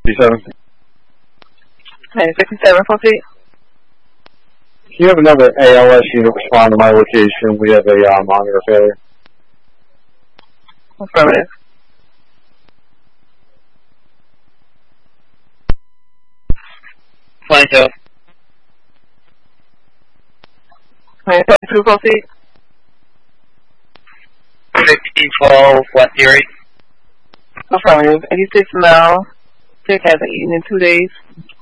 57. 957, proceed. Can you have another ALS unit respond to my location? We have a monitor failure. Affirmative. Plaintiff. 972, proceed. 1512 West Erie. Affirmative. 86 Mel. Dick hasn't eaten in 2 days.